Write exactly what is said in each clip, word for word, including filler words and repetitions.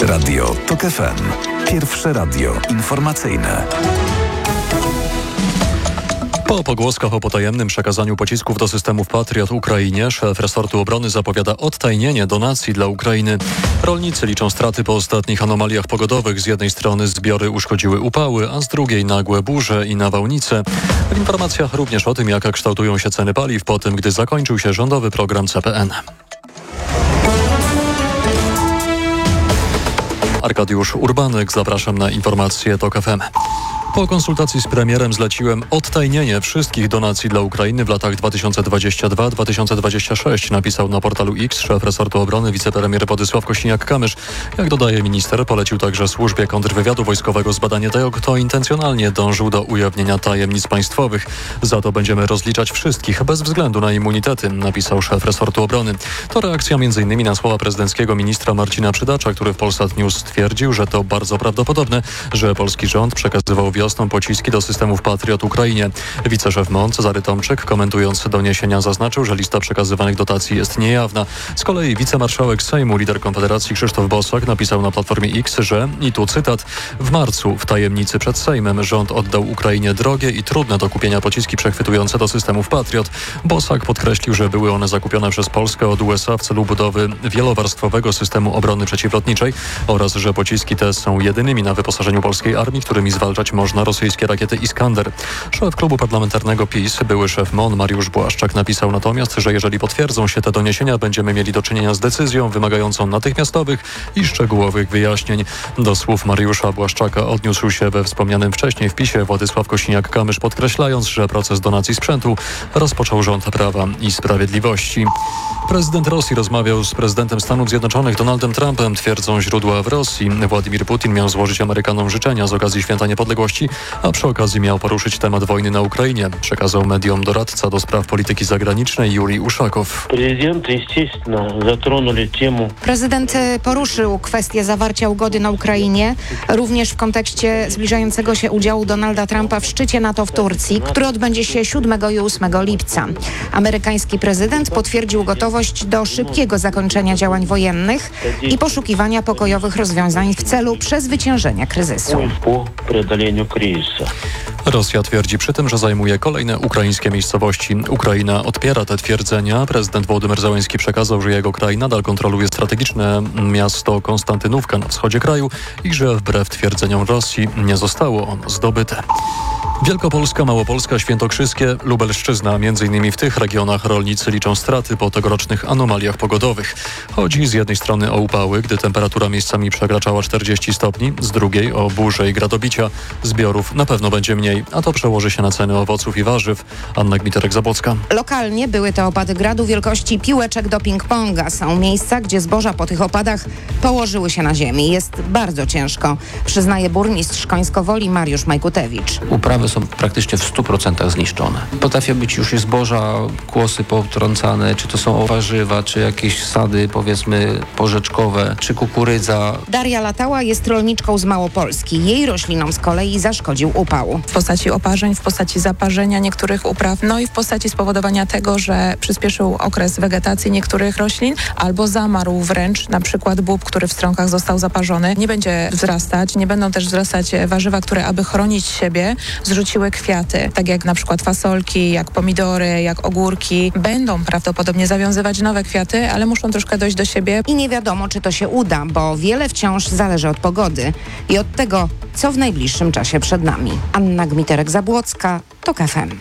Radio TOK F M. Pierwsze radio informacyjne. Po pogłoskach o potajemnym przekazaniu pocisków do systemów Patriot Ukrainie, szef resortu obrony zapowiada odtajnienie donacji dla Ukrainy. Rolnicy liczą straty po ostatnich anomaliach pogodowych. Z jednej strony zbiory uszkodziły upały, a z drugiej nagłe burze i nawałnice. W informacjach również o tym, jak kształtują się ceny paliw po tym, gdy zakończył się rządowy program C P N. Arkadiusz Urbanek, zapraszam na informacje TOK F M. Po konsultacji z premierem zleciłem odtajnienie wszystkich donacji dla Ukrainy w latach dwa tysiące dwudziestym drugim do dwa tysiące dwudziestego szóstego, napisał na portalu X szef resortu obrony wicepremier Władysław Kosiniak-Kamysz. Jak dodaje minister, polecił także służbie kontrwywiadu wojskowego zbadanie tego, kto intencjonalnie dążył do ujawnienia tajemnic państwowych. Za to będziemy rozliczać wszystkich, bez względu na immunitety, napisał szef resortu obrony. To reakcja między innymi na słowa prezydenckiego ministra Marcina Przydacza, który w Polsat News stwierdził, że to bardzo prawdopodobne, że polski rząd przekazywał wiosną pociski do systemów Patriot Ukrainie. Wiceszef M O N Cezary Tomczyk, komentując doniesienia, zaznaczył, że lista przekazywanych dotacji jest niejawna. Z kolei wicemarszałek Sejmu, lider Konfederacji Krzysztof Bosak napisał na Platformie X, że, i tu cytat, w marcu w tajemnicy przed Sejmem rząd oddał Ukrainie drogie i trudne do kupienia pociski przechwytujące do systemów Patriot. Bosak podkreślił, że były one zakupione przez Polskę od U S A w celu budowy wielowarstwowego systemu obrony przeciwlotniczej oraz, że pociski te są jedynymi na wyposażeniu polskiej armii, którymi zwalczać można rosyjskie rakiety Iskander. Szef klubu parlamentarnego PiS, były szef M O N Mariusz Błaszczak napisał natomiast, że jeżeli potwierdzą się te doniesienia, będziemy mieli do czynienia z decyzją wymagającą natychmiastowych i szczegółowych wyjaśnień. Do słów Mariusza Błaszczaka odniósł się we wspomnianym wcześniej wpisie Władysław Kosiniak-Kamysz, podkreślając, że proces donacji sprzętu rozpoczął rząd Prawa i Sprawiedliwości. Prezydent Rosji rozmawiał z prezydentem Stanów Zjednoczonych Donaldem Trumpem, twierdzą źródła w Rosji. Władimir Putin miał złożyć Amerykanom życzenia z okazji Święta Niepodległości, a przy okazji miał poruszyć temat wojny na Ukrainie, przekazał mediom doradca do spraw polityki zagranicznej Jurij Uszakow. Prezydent poruszył kwestię zawarcia ugody na Ukrainie, również w kontekście zbliżającego się udziału Donalda Trumpa w szczycie NATO w Turcji, który odbędzie się siódmego i ósmego lipca. Amerykański prezydent potwierdził gotowość do szybkiego zakończenia działań wojennych i poszukiwania pokojowych rozwiązań w celu przezwyciężenia kryzysu. Rosja twierdzi przy tym, że zajmuje kolejne ukraińskie miejscowości. Ukraina odpiera te twierdzenia. Prezydent Wołodymyr Zełenski przekazał, że jego kraj nadal kontroluje strategiczne miasto Konstantynówka na wschodzie kraju i że wbrew twierdzeniom Rosji nie zostało ono zdobyte. Wielkopolska, Małopolska, Świętokrzyskie, Lubelszczyzna. Między innymi w tych regionach rolnicy liczą straty po tegorocznych anomaliach pogodowych. Chodzi z jednej strony o upały, gdy temperatura miejscami przekraczała czterdzieści stopni, z drugiej o burze i gradobicia. Zbiorów na pewno będzie mniej, a to przełoży się na ceny owoców i warzyw. Anna Gmiterek-Zabłocka. Lokalnie były to opady gradu wielkości piłeczek do ping-ponga. Są miejsca, gdzie zboża po tych opadach położyły się na ziemi. Jest bardzo ciężko, przyznaje burmistrz Końsko-Woli Mariusz Majkutewicz. Uprawy są praktycznie w stu procentach zniszczone. Potrafią być już i zboża, kłosy potrącane, czy to są warzywa, czy jakieś sady, powiedzmy, porzeczkowe, czy kukurydza. Daria Latała jest rolniczką z Małopolski. Jej roślinom z kolei zaszkodził upał. W postaci oparzeń, w postaci zaparzenia niektórych upraw, no i w postaci spowodowania tego, że przyspieszył okres wegetacji niektórych roślin, albo zamarł wręcz, na przykład bób, który w strąkach został zaparzony. Nie będzie wzrastać, nie będą też wzrastać warzywa, które aby chronić siebie, zrzuciły kwiaty, tak jak na przykład fasolki, jak pomidory, jak ogórki. Będą prawdopodobnie zawiązywać nowe kwiaty, ale muszą troszkę dojść do siebie. I nie wiadomo, czy to się uda, bo wiele wciąż zależy od pogody i od tego, co w najbliższym czasie przed nami. Anna Gmiterek-Zabłocka, TOK F M.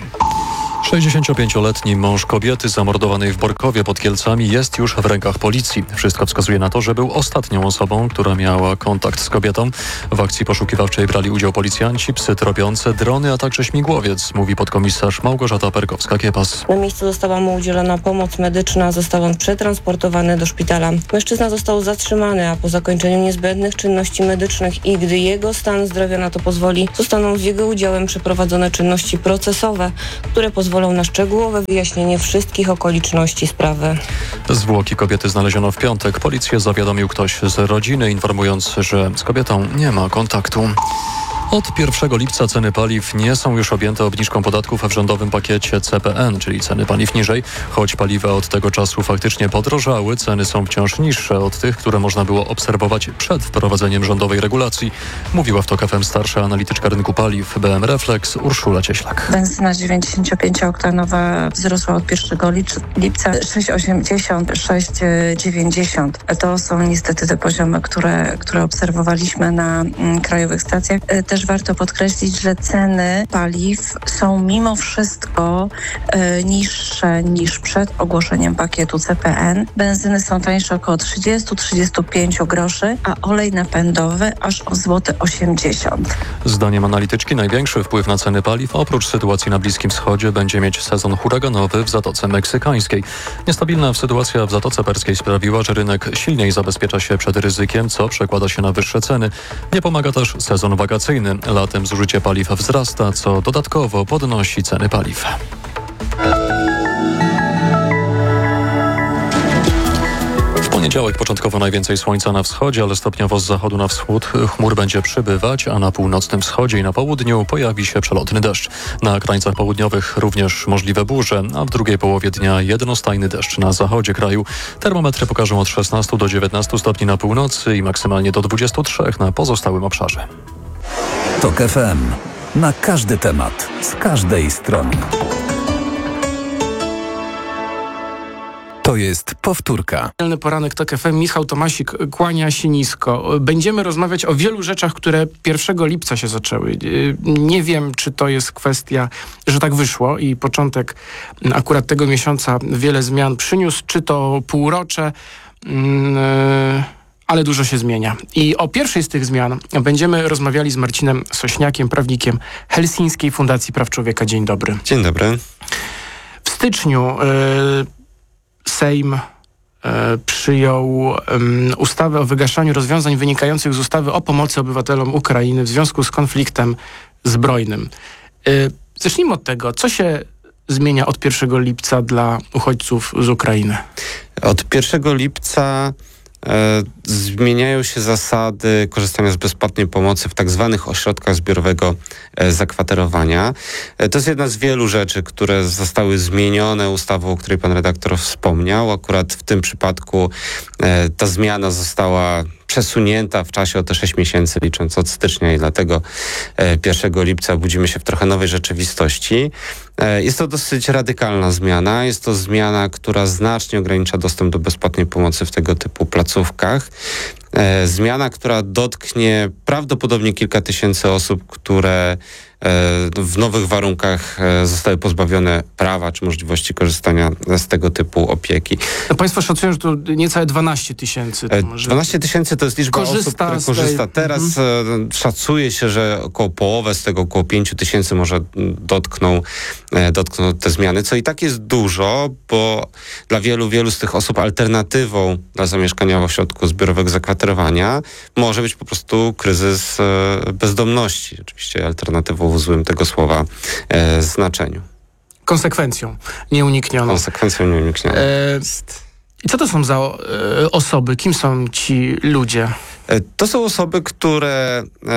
sześćdziesięciopięcioletni mąż kobiety zamordowanej w Borkowie pod Kielcami jest już w rękach policji. Wszystko wskazuje na to, że był ostatnią osobą, która miała kontakt z kobietą. W akcji poszukiwawczej brali udział policjanci, psy tropiące, drony, a także śmigłowiec, mówi podkomisarz Małgorzata Perkowska-Kiepas. Na miejscu została mu udzielona pomoc medyczna, został on przetransportowany do szpitala. Mężczyzna został zatrzymany, a po zakończeniu niezbędnych czynności medycznych i gdy jego stan zdrowia na to pozwoli, zostaną z jego udziałem przeprowadzone czynności procesowe, które pozwolą na szczegółowe wyjaśnienie wszystkich okoliczności sprawy. Zwłoki kobiety znaleziono w piątek. Policję zawiadomił ktoś z rodziny, informując, że z kobietą nie ma kontaktu. Od pierwszego lipca ceny paliw nie są już objęte obniżką podatków w rządowym pakiecie C P N, czyli ceny paliw niżej. Choć paliwa od tego czasu faktycznie podrożały, ceny są wciąż niższe od tych, które można było obserwować przed wprowadzeniem rządowej regulacji. Mówiła w TOK F M starsza analityczka rynku paliw B M Reflex Urszula Cieślak. Benzyna dziewięćdziesięciopięcioktanowa wzrosła od pierwszego lipca sześć osiemdziesiąt, sześć dziewięćdziesiąt. To są niestety te poziomy, które, które obserwowaliśmy na mm, krajowych stacjach. Też warto podkreślić, że ceny paliw są mimo wszystko e, niższe niż przed ogłoszeniem pakietu C P N. Benzyny są tańsze około trzydzieści do trzydziestu pięciu groszy, a olej napędowy aż o złoty osiemdziesiąt. Zdaniem analityczki największy wpływ na ceny paliw oprócz sytuacji na Bliskim Wschodzie będzie mieć sezon huraganowy w Zatoce Meksykańskiej. Niestabilna sytuacja w Zatoce Perskiej sprawiła, że rynek silniej zabezpiecza się przed ryzykiem, co przekłada się na wyższe ceny. Nie pomaga też sezon wakacyjny. Latem zużycie paliw wzrasta, co dodatkowo podnosi ceny paliw. W poniedziałek początkowo najwięcej słońca na wschodzie, ale stopniowo z zachodu na wschód chmur będzie przybywać, a na północnym wschodzie i na południu pojawi się przelotny deszcz. Na krańcach południowych również możliwe burze, a w drugiej połowie dnia jednostajny deszcz na zachodzie kraju. Termometry pokażą od szesnastu do dziewiętnastu stopni na północy i maksymalnie do dwudziestu trzech na pozostałym obszarze. TOK F M. Na każdy temat, z każdej strony. To jest powtórka. Poranek TOK F M, Michał Tomasik kłania się nisko. Będziemy rozmawiać o wielu rzeczach, które pierwszego lipca się zaczęły. Nie wiem, czy to jest kwestia, że tak wyszło i początek akurat tego miesiąca wiele zmian przyniósł, czy to półrocze, ale dużo się zmienia. I o pierwszej z tych zmian będziemy rozmawiali z Marcinem Sośniakiem, prawnikiem Helsińskiej Fundacji Praw Człowieka. Dzień dobry. Dzień dobry. W styczniu y- Sejm e, przyjął um, ustawę o wygaszaniu rozwiązań wynikających z ustawy o pomocy obywatelom Ukrainy w związku z konfliktem zbrojnym. E, zacznijmy od tego, co się zmienia od pierwszego lipca dla uchodźców z Ukrainy. Od pierwszego lipca e, zmieniają się zasady korzystania z bezpłatnej pomocy w tak zwanych ośrodkach zbiorowego e, zakwaterowania. E, to jest jedna z wielu rzeczy, które zostały zmienione ustawą, o której pan redaktor wspomniał. Akurat w tym przypadku e, ta zmiana została przesunięta w czasie o te sześć miesięcy, licząc od stycznia i dlatego e, pierwszego lipca budzimy się w trochę nowej rzeczywistości. E, jest to dosyć radykalna zmiana. Jest to zmiana, która znacznie ogranicza dostęp do bezpłatnej pomocy w tego typu placówkach. E, zmiana, która dotknie prawdopodobnie kilka tysięcy osób, które w nowych warunkach zostały pozbawione prawa czy możliwości korzystania z tego typu opieki. No państwo szacują, że to niecałe dwanaście tysięcy. Może... dwanaście tysięcy to jest liczba korzysta osób, które tej... korzysta. Teraz mhm. szacuje się, że około połowę z tego, około pięć tysięcy może dotkną, dotkną te zmiany, co i tak jest dużo, bo dla wielu, wielu z tych osób alternatywą dla zamieszkania w ośrodku zbiorowego zakwaterowania może być po prostu kryzys bezdomności. Oczywiście alternatywą w złym tego słowa e, znaczeniu. Konsekwencją nieuniknioną. Konsekwencją nieuniknioną. E, I co to są za e, osoby? Kim są ci ludzie? E, to są osoby, które e,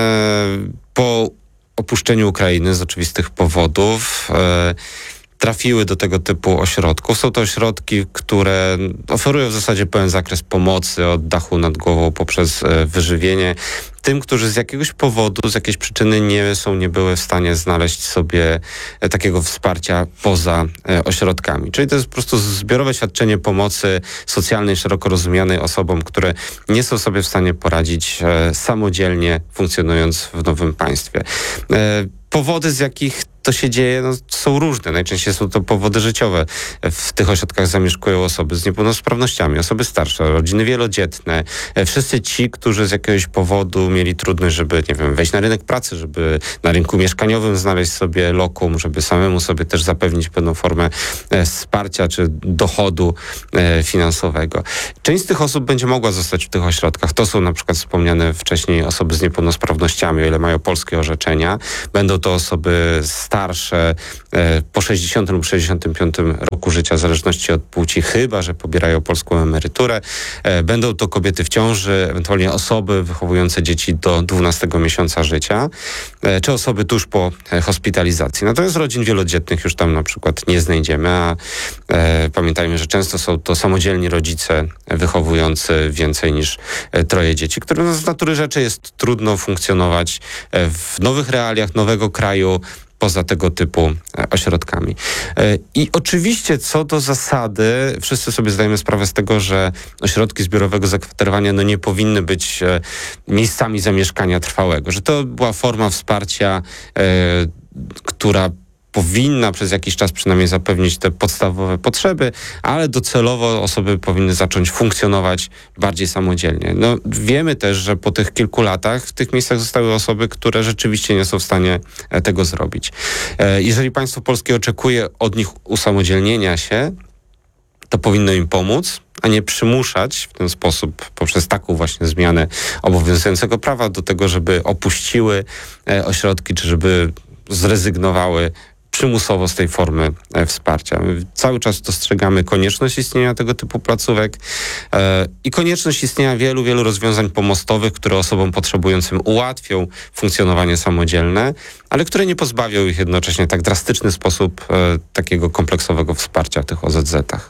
po opuszczeniu Ukrainy z oczywistych powodów e, trafiły do tego typu ośrodków. Są to ośrodki, które oferują w zasadzie pełen zakres pomocy od dachu nad głową poprzez e, wyżywienie tym, którzy z jakiegoś powodu, z jakiejś przyczyny nie są, nie były w stanie znaleźć sobie e, takiego wsparcia poza e, ośrodkami. Czyli to jest po prostu zbiorowe świadczenie pomocy socjalnej, szeroko rozumianej osobom, które nie są sobie w stanie poradzić e, samodzielnie, funkcjonując w nowym państwie. E, powody, z jakich to się dzieje, no, są różne. Najczęściej są to powody życiowe. W tych ośrodkach zamieszkują osoby z niepełnosprawnościami, osoby starsze, rodziny wielodzietne. Wszyscy ci, którzy z jakiegoś powodu mieli trudność, żeby, nie wiem, wejść na rynek pracy, żeby na rynku mieszkaniowym znaleźć sobie lokum, żeby samemu sobie też zapewnić pewną formę e, wsparcia czy dochodu e, finansowego. Część z tych osób będzie mogła zostać w tych ośrodkach. To są na przykład wspomniane wcześniej osoby z niepełnosprawnościami, o ile mają polskie orzeczenia. Będą to osoby z starsze e, po sześćdziesiątym lub sześćdziesiątym piątym roku życia, w zależności od płci, chyba że pobierają polską emeryturę. E, będą to kobiety w ciąży, ewentualnie osoby wychowujące dzieci do dwunastego miesiąca życia, e, czy osoby tuż po e, hospitalizacji. Natomiast rodzin wielodzietnych już tam na przykład nie znajdziemy, a e, pamiętajmy, że często są to samodzielni rodzice wychowujący więcej niż e, troje dzieci, którym z natury rzeczy jest trudno funkcjonować e, w nowych realiach, nowego kraju, poza tego typu ośrodkami. I oczywiście co do zasady, wszyscy sobie zdajemy sprawę z tego, że ośrodki zbiorowego zakwaterowania no nie powinny być miejscami zamieszkania trwałego, że to była forma wsparcia, e, która powinna przez jakiś czas przynajmniej zapewnić te podstawowe potrzeby, ale docelowo osoby powinny zacząć funkcjonować bardziej samodzielnie. No, wiemy też, że po tych kilku latach w tych miejscach zostały osoby, które rzeczywiście nie są w stanie tego zrobić. Jeżeli państwo polskie oczekuje od nich usamodzielnienia się, to powinno im pomóc, a nie przymuszać w ten sposób poprzez taką właśnie zmianę obowiązującego prawa do tego, żeby opuściły ośrodki, czy żeby zrezygnowały przymusowo z tej formy e, wsparcia. My cały czas dostrzegamy konieczność istnienia tego typu placówek e, i konieczność istnienia wielu, wielu rozwiązań pomostowych, które osobom potrzebującym ułatwią funkcjonowanie samodzielne, ale które nie pozbawią ich jednocześnie w tak drastyczny sposób e, takiego kompleksowego wsparcia w tych O Z Z-ach.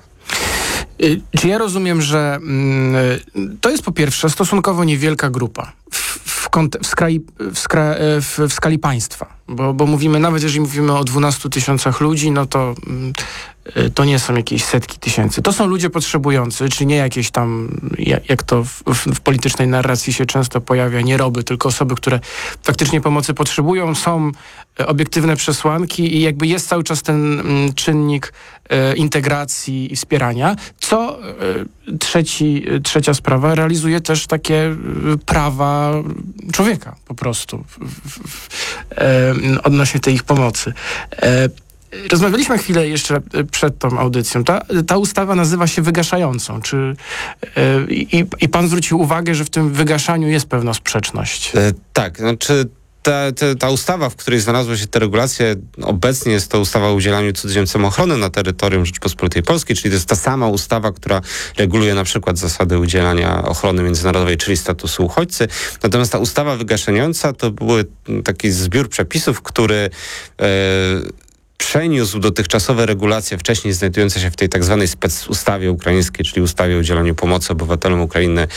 Czy ja rozumiem, że mm, to jest po pierwsze stosunkowo niewielka grupa w, w, kont- w, skali, w, skra- w, w skali państwa, bo, bo mówimy, nawet jeżeli mówimy o dwunastu tysiącach ludzi, no to mm, to nie są jakieś setki tysięcy. To są ludzie potrzebujący, czy nie jakieś tam, jak, jak to w, w, w politycznej narracji się często pojawia, nie roby, tylko osoby, które faktycznie pomocy potrzebują. Są obiektywne przesłanki i jakby jest cały czas ten mm, czynnik e, integracji i wspierania, co e, trzeci, trzecia sprawa realizuje też takie e, prawa człowieka po prostu w, w, w, e, odnośnie tej ich pomocy. E, Rozmawialiśmy chwilę jeszcze przed tą audycją. Ta, ta ustawa nazywa się wygaszającą. Czy, yy, i, I pan zwrócił uwagę, że w tym wygaszaniu jest pewna sprzeczność. E, tak, znaczy ta, ta, ta ustawa, w której znalazły się te regulacje, obecnie jest to ustawa o udzielaniu cudzoziemcom ochrony na terytorium Rzeczypospolitej Polskiej, czyli to jest ta sama ustawa, która reguluje na przykład zasady udzielania ochrony międzynarodowej, czyli statusu uchodźcy. Natomiast ta ustawa wygaszająca to były taki zbiór przepisów, który e, przeniósł dotychczasowe regulacje wcześniej znajdujące się w tej tak zwanej specustawie ukraińskiej, czyli ustawie o udzielaniu pomocy obywatelom Ukrainy e,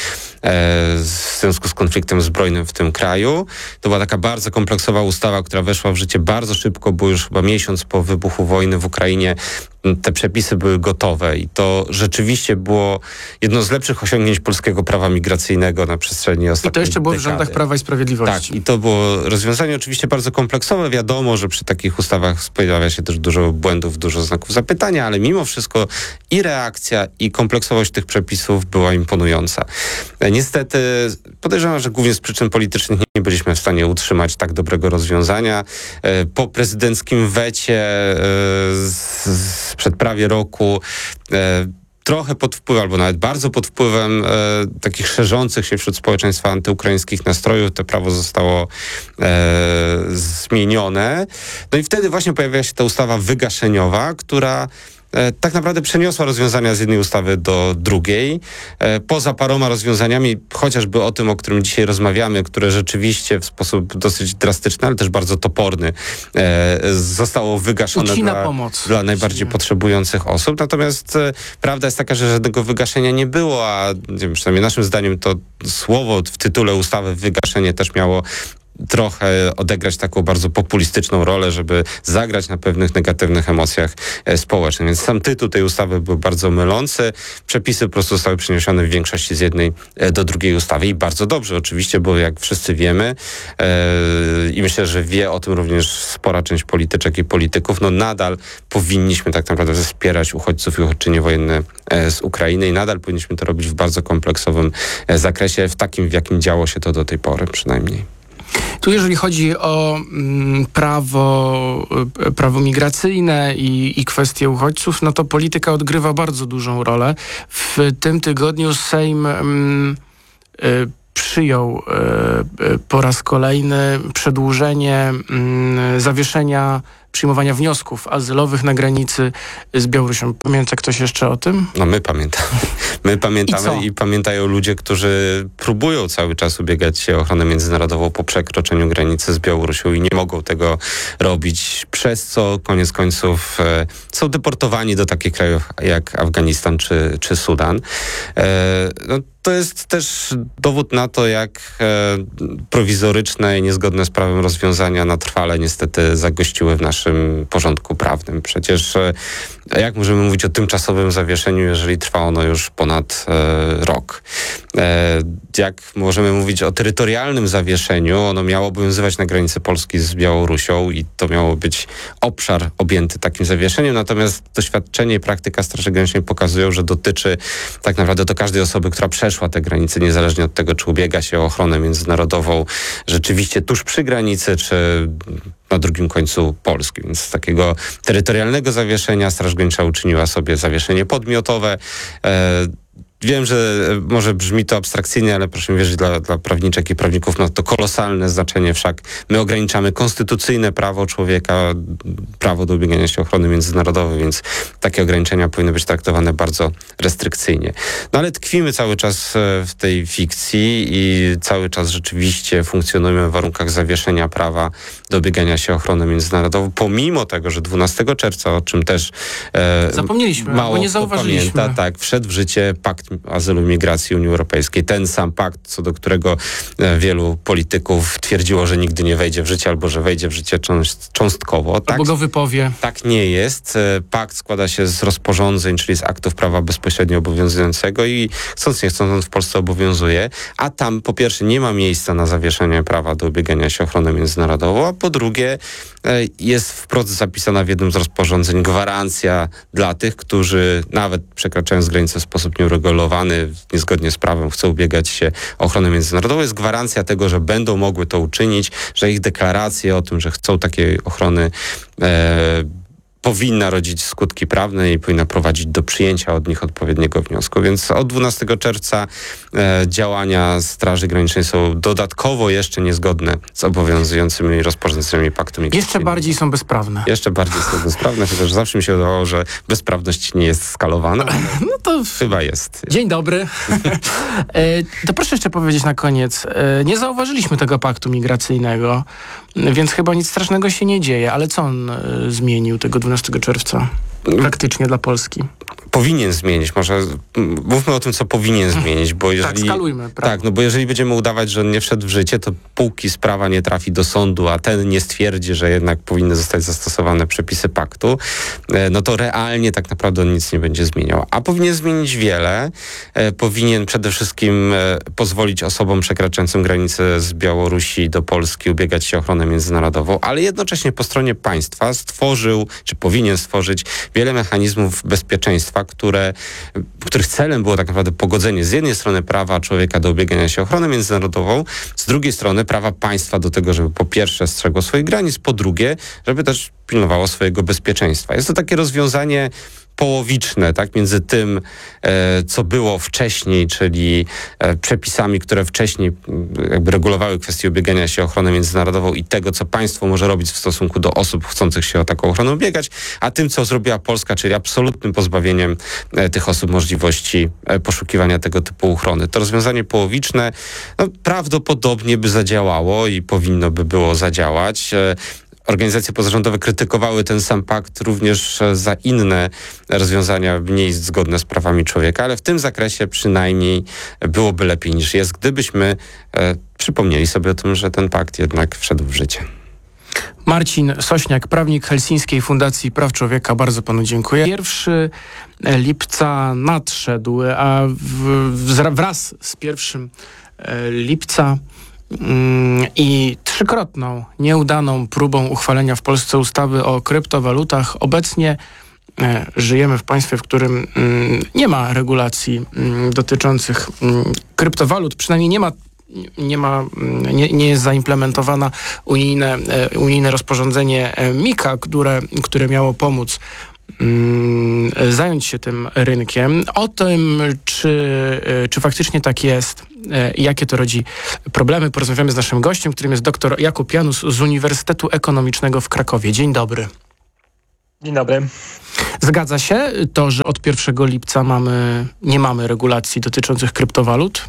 w związku z konfliktem zbrojnym w tym kraju. To była taka bardzo kompleksowa ustawa, która weszła w życie bardzo szybko, bo już chyba miesiąc po wybuchu wojny w Ukrainie te przepisy były gotowe i to rzeczywiście było jedno z lepszych osiągnięć polskiego prawa migracyjnego na przestrzeni ostatnich I to jeszcze było w dekady. rządach Prawa i Sprawiedliwości. Tak, i to było rozwiązanie oczywiście bardzo kompleksowe. Wiadomo, że przy takich ustawach pojawia się też dużo błędów, dużo znaków zapytania, ale mimo wszystko i reakcja, i kompleksowość tych przepisów była imponująca. Niestety podejrzewam, że głównie z przyczyn politycznych nie byliśmy w stanie utrzymać tak dobrego rozwiązania. Po prezydenckim wecie sprzed prawie roku trochę pod wpływem, albo nawet bardzo pod wpływem e, takich szerzących się wśród społeczeństwa antyukraińskich nastrojów, to prawo zostało e, zmienione. No i wtedy właśnie pojawiła się ta ustawa wygaszeniowa, która e, tak naprawdę przeniosła rozwiązania z jednej ustawy do drugiej. E, poza paroma rozwiązaniami, chociażby o tym, o którym dzisiaj rozmawiamy, które rzeczywiście w sposób dosyć drastyczny, ale też bardzo toporny e, zostało wygaszone dla, dla najbardziej potrzebujących osób. Natomiast e, prawda jest taka, że żadnego wygaszenia nie było, a nie wiem, przynajmniej naszym zdaniem to słowo w tytule ustawy wygaszenie też miało trochę odegrać taką bardzo populistyczną rolę, żeby zagrać na pewnych negatywnych emocjach e, społecznych. Więc sam tytuł tej ustawy był bardzo mylący. Przepisy po prostu zostały przeniesione w większości z jednej e, do drugiej ustawy i bardzo dobrze oczywiście, bo jak wszyscy wiemy e, i myślę, że wie o tym również spora część polityczek i polityków, no nadal powinniśmy tak naprawdę wspierać uchodźców i uchodźczynie wojenne e, z Ukrainy i nadal powinniśmy to robić w bardzo kompleksowym e, zakresie, w takim, w jakim działo się to do tej pory przynajmniej. Tu jeżeli chodzi o mm, prawo, prawo migracyjne i, i kwestie uchodźców, no to polityka odgrywa bardzo dużą rolę. W tym tygodniu Sejm mm, y, przyjął y, y, po raz kolejny przedłużenie y, zawieszenia przyjmowania wniosków azylowych na granicy z Białorusią. Pamięta ktoś jeszcze o tym? No my pamiętamy. My pamiętamy I, i pamiętają ludzie, którzy próbują cały czas ubiegać się o ochronę międzynarodową po przekroczeniu granicy z Białorusią i nie mogą tego robić, przez co koniec końców e, są deportowani do takich krajów jak Afganistan czy, czy Sudan. E, no, to jest też dowód na to, jak e, prowizoryczne i niezgodne z prawem rozwiązania na trwale niestety zagościły w naszym porządku prawnym. Przecież e, jak możemy mówić o tymczasowym zawieszeniu, jeżeli trwa ono już ponad e, rok? E, jak możemy mówić o terytorialnym zawieszeniu? Ono miało obowiązywać na granicy Polski z Białorusią i to miało być obszar objęty takim zawieszeniem, natomiast doświadczenie i praktyka Straży Granicznej pokazują, że dotyczy tak naprawdę do każdej osoby, która przeszła te granice, niezależnie od tego, czy ubiega się o ochronę międzynarodową rzeczywiście tuż przy granicy, czy na drugim końcu Polski. Więc z takiego terytorialnego zawieszenia Straż Graniczna uczyniła sobie zawieszenie podmiotowe. E, Wiem, że może brzmi to abstrakcyjnie, ale proszę mi wierzyć, dla, dla prawniczek i prawników ma to kolosalne znaczenie. Wszak my ograniczamy konstytucyjne prawo człowieka, prawo do ubiegania się o ochronę międzynarodową, więc takie ograniczenia powinny być traktowane bardzo restrykcyjnie. No ale tkwimy cały czas w tej fikcji i cały czas rzeczywiście funkcjonujemy w warunkach zawieszenia prawa do ubiegania się o ochronę międzynarodową, pomimo tego, że dwunastego czerwca, o czym też e, Zapomnieliśmy, mało bo nie zauważyliśmy. Pamięta, tak, wszedł w życie Pakt Azylu i Migracji Unii Europejskiej. Ten sam pakt, co do którego e, wielu polityków twierdziło, że nigdy nie wejdzie w życie, albo że wejdzie w życie cząst- cząstkowo. Tak, albo go wypowie. Tak nie jest. E, pakt składa się z rozporządzeń, czyli z aktów prawa bezpośrednio obowiązującego i chcąc nie chcąc on w Polsce obowiązuje, a tam po pierwsze nie ma miejsca na zawieszenie prawa do ubiegania się o ochronę międzynarodową, a po drugie e, jest wprost zapisana w jednym z rozporządzeń gwarancja dla tych, którzy nawet przekraczając granicę w sposób nieuregulowany, niezgodnie z prawem, chcą ubiegać się o ochronę międzynarodową. Jest gwarancja tego, że będą mogły to uczynić, że ich deklaracje o tym, że chcą takiej ochrony e, powinna rodzić skutki prawne i powinna prowadzić do przyjęcia od nich odpowiedniego wniosku. Więc od dwunastego czerwca e, działania Straży Granicznej są dodatkowo jeszcze niezgodne z obowiązującymi rozporządzeniami Paktu Migracyjnego. Jeszcze bardziej są bezprawne. Jeszcze bardziej są bezprawne, chociaż zawsze mi się wydawało, że bezprawność nie jest skalowana. No to chyba jest. Dzień dobry. e, to proszę jeszcze powiedzieć na koniec. E, nie zauważyliśmy tego paktu migracyjnego, więc chyba nic strasznego się nie dzieje. Ale co on e, zmienił tego dwunastego czerwca praktycznie dla Polski? Powinien zmienić. Może mówmy o tym, co powinien zmienić, bo jeżeli... Tak, skalujmy. Prawo. Tak, no bo jeżeli będziemy udawać, że on nie wszedł w życie, to póki sprawa nie trafi do sądu, a ten nie stwierdzi, że jednak powinny zostać zastosowane przepisy paktu, no to realnie tak naprawdę on nic nie będzie zmieniał. A powinien zmienić wiele. Powinien przede wszystkim pozwolić osobom przekraczającym granicę z Białorusi do Polski ubiegać się o ochronę międzynarodową, ale jednocześnie po stronie państwa stworzył, czy powinien stworzyć wiele mechanizmów bezpieczeństwa, które, których celem było tak naprawdę pogodzenie z jednej strony prawa człowieka do ubiegania się o ochronę międzynarodową, z drugiej strony prawa państwa do tego, żeby po pierwsze strzegło swoich granic, po drugie, żeby też pilnowało swojego bezpieczeństwa. Jest to takie rozwiązanie połowiczne, tak, między tym, e, co było wcześniej, czyli e, przepisami, które wcześniej jakby regulowały kwestię ubiegania się o ochronę międzynarodową i tego, co państwo może robić w stosunku do osób chcących się o taką ochronę ubiegać, a tym, co zrobiła Polska, czyli absolutnym pozbawieniem e, tych osób możliwości e, poszukiwania tego typu ochrony. To rozwiązanie połowiczne no, prawdopodobnie by zadziałało i powinno by było zadziałać. E, Organizacje pozarządowe krytykowały ten sam pakt również za inne rozwiązania mniej zgodne z prawami człowieka, ale w tym zakresie przynajmniej byłoby lepiej niż jest, gdybyśmy e, przypomnieli sobie o tym, że ten pakt jednak wszedł w życie. Marcin Sośniak, prawnik Helsińskiej Fundacji Praw Człowieka. Bardzo panu dziękuję. pierwszego lipca nadszedł, a w, wraz z pierwszego lipca i trzykrotną nieudaną próbą uchwalenia w Polsce ustawy o kryptowalutach obecnie e, żyjemy w państwie, w którym mm, nie ma regulacji mm, dotyczących mm, kryptowalut, przynajmniej nie ma nie ma, nie, nie jest zaimplementowana unijne, e, unijne rozporządzenie MiCA, które, które miało pomóc mm, zająć się tym rynkiem. O tym, czy, czy faktycznie tak jest, jakie to rodzi problemy, porozmawiamy z naszym gościem, którym jest dr Jakub Janus z Uniwersytetu Ekonomicznego w Krakowie. Dzień dobry. Dzień dobry. Zgadza się to, że od pierwszego lipca mamy, nie mamy regulacji dotyczących kryptowalut?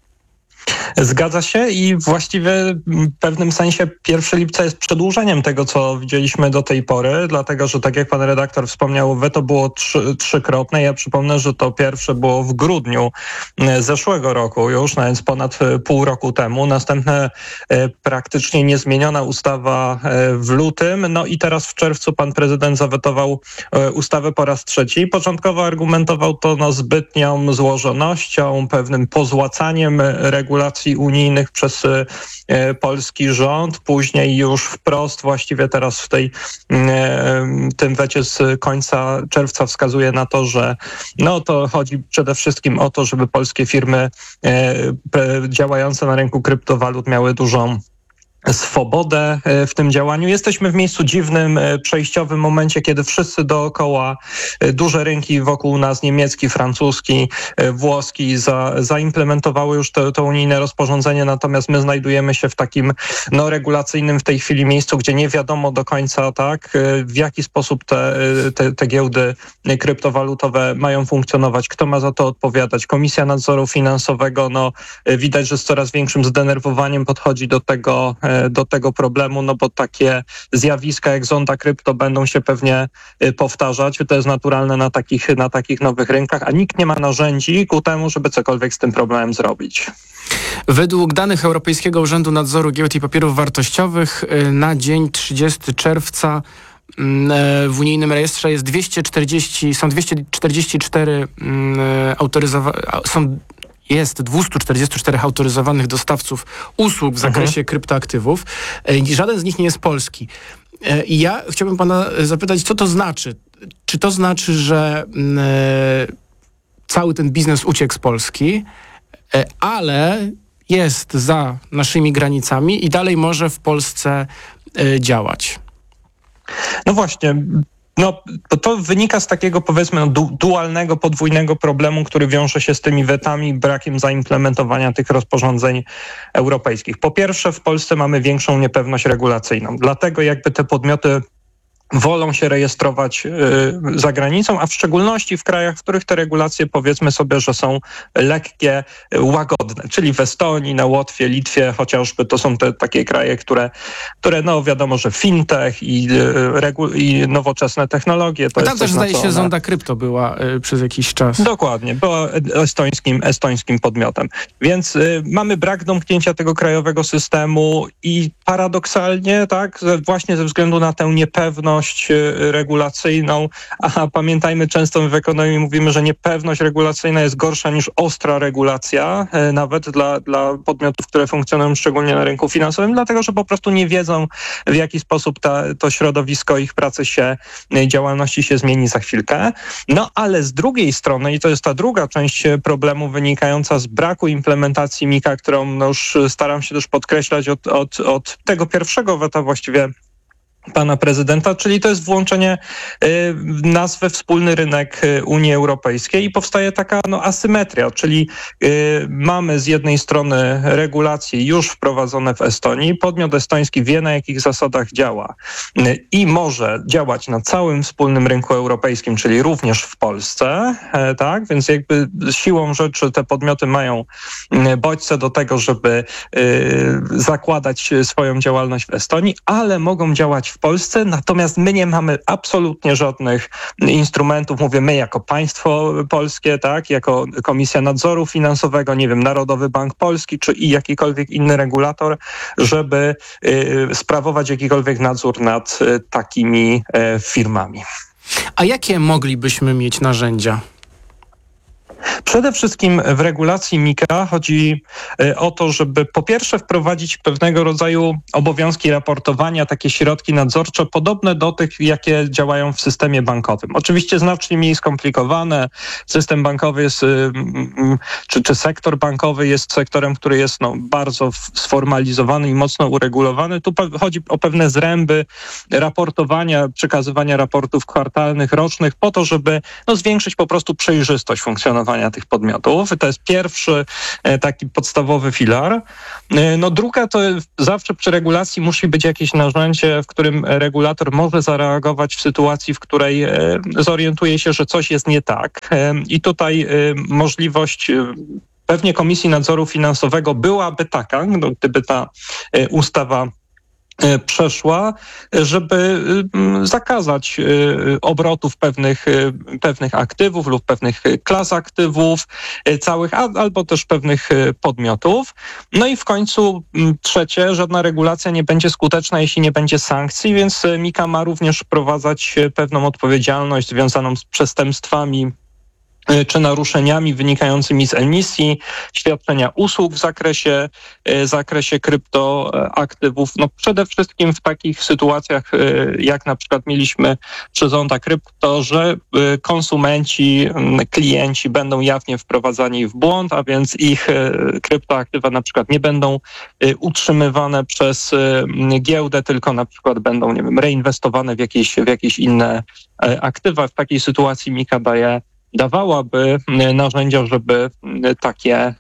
Zgadza się i właściwie w pewnym sensie pierwszego lipca jest przedłużeniem tego, co widzieliśmy do tej pory, dlatego że tak jak pan redaktor wspomniał, weto było trzy, trzykrotne. Ja przypomnę, że to pierwsze było w grudniu zeszłego roku już, no więc ponad pół roku temu. Następne praktycznie niezmieniona ustawa w lutym, no i teraz w czerwcu pan prezydent zawetował ustawę po raz trzeci. Początkowo argumentował to no, zbytnią złożonością, pewnym pozłacaniem regulacji unijnych przez e, polski rząd, później już wprost właściwie teraz w tej e, tym wecie z końca czerwca wskazuje na to, że no to chodzi przede wszystkim o to, żeby polskie firmy e, działające na rynku kryptowalut miały dużą swobodę w tym działaniu. Jesteśmy w miejscu dziwnym, przejściowym momencie, kiedy wszyscy dookoła, duże rynki wokół nas, niemiecki, francuski, włoski, za, zaimplementowały już to, to unijne rozporządzenie, natomiast my znajdujemy się w takim no, regulacyjnym w tej chwili miejscu, gdzie nie wiadomo do końca, tak, w jaki sposób te, te, te giełdy kryptowalutowe mają funkcjonować, kto ma za to odpowiadać. Komisja Nadzoru Finansowego, no widać, że z coraz większym zdenerwowaniem podchodzi do tego do tego problemu, no bo takie zjawiska jak zonda krypto będą się pewnie powtarzać. To jest naturalne na takich, na takich nowych rynkach, a nikt nie ma narzędzi ku temu, żeby cokolwiek z tym problemem zrobić. Według danych Europejskiego Urzędu Nadzoru Giełd i Papierów Wartościowych na dzień trzydziestego czerwca w unijnym rejestrze jest dwieście czterdzieści, są dwieście czterdzieści cztery autoryzowane, są Jest dwieście czterdzieści cztery autoryzowanych dostawców usług w zakresie mhm. kryptoaktywów. Żaden z nich nie jest polski. I ja chciałbym pana zapytać, co to znaczy? Czy to znaczy, że cały ten biznes uciekł z Polski, ale jest za naszymi granicami i dalej może w Polsce działać? No właśnie. No, to, to wynika z takiego, powiedzmy, no, du- dualnego, podwójnego problemu, który wiąże się z tymi wetami, brakiem zaimplementowania tych rozporządzeń europejskich. Po pierwsze, w Polsce mamy większą niepewność regulacyjną, dlatego jakby te podmioty wolą się rejestrować y, za granicą, a w szczególności w krajach, w których te regulacje, powiedzmy sobie, że są lekkie, y, łagodne, czyli w Estonii, na Łotwie, Litwie chociażby, to są te takie kraje, które, które no wiadomo, że fintech i, y, regu- i nowoczesne technologie. To a jest tam też coś, zdaje się one... zonda krypto była y, przez jakiś czas. Dokładnie, była estońskim, estońskim podmiotem. Więc y, mamy brak domknięcia tego krajowego systemu i paradoksalnie, tak, właśnie ze względu na tę niepewność regulacyjną, a pamiętajmy, często w ekonomii mówimy, że niepewność regulacyjna jest gorsza niż ostra regulacja, nawet dla, dla podmiotów, które funkcjonują szczególnie na rynku finansowym, dlatego, że po prostu nie wiedzą, w jaki sposób ta, to środowisko ich pracy się, działalności się zmieni za chwilkę. No ale z drugiej strony, i to jest ta druga część problemu wynikająca z braku implementacji mika, którą no już staram się też podkreślać od, od, od tego pierwszego weta właściwie pana prezydenta, czyli to jest włączenie y, nas we wspólny rynek Unii Europejskiej i powstaje taka no, asymetria, czyli y, mamy z jednej strony regulacje już wprowadzone w Estonii, podmiot estoński wie, na jakich zasadach działa y, i może działać na całym wspólnym rynku europejskim, czyli również w Polsce, y, tak, więc jakby siłą rzeczy te podmioty mają y, bodźce do tego, żeby y, zakładać swoją działalność w Estonii, ale mogą działać w Polsce, natomiast my nie mamy absolutnie żadnych instrumentów, mówię my jako państwo polskie, tak, jako Komisja Nadzoru Finansowego, nie wiem, Narodowy Bank Polski, czy i jakikolwiek inny regulator, żeby y, sprawować jakikolwiek nadzór nad y, takimi y, firmami. A jakie moglibyśmy mieć narzędzia? Przede wszystkim w regulacji mika chodzi o to, żeby po pierwsze wprowadzić pewnego rodzaju obowiązki raportowania, takie środki nadzorcze podobne do tych, jakie działają w systemie bankowym. Oczywiście znacznie mniej skomplikowane. System bankowy jest, czy, czy sektor bankowy jest sektorem, który jest no, bardzo sformalizowany i mocno uregulowany. Tu chodzi o pewne zręby raportowania, przekazywania raportów kwartalnych, rocznych po to, żeby no, zwiększyć po prostu przejrzystość funkcjonowania regulowania tych podmiotów. To jest pierwszy taki podstawowy filar. No druga to zawsze przy regulacji musi być jakieś narzędzie, w którym regulator może zareagować w sytuacji, w której zorientuje się, że coś jest nie tak. I tutaj możliwość pewnie Komisji Nadzoru Finansowego byłaby taka, no, gdyby ta ustawa przeszła, żeby zakazać obrotów pewnych, pewnych aktywów lub pewnych klas aktywów całych, albo też pewnych podmiotów. No i w końcu trzecie, żadna regulacja nie będzie skuteczna, jeśli nie będzie sankcji, więc MiCA ma również wprowadzać pewną odpowiedzialność związaną z przestępstwami czy naruszeniami wynikającymi z emisji, świadczenia usług w zakresie, w zakresie kryptoaktywów. No przede wszystkim w takich sytuacjach, jak na przykład mieliśmy przy Zonda Krypto, że konsumenci, klienci będą jawnie wprowadzani w błąd, a więc ich kryptoaktywa na przykład nie będą utrzymywane przez giełdę, tylko na przykład będą, nie wiem, reinwestowane w jakieś, w jakieś inne aktywa. W takiej sytuacji MiCA daje dawałaby narzędzia, żeby takie,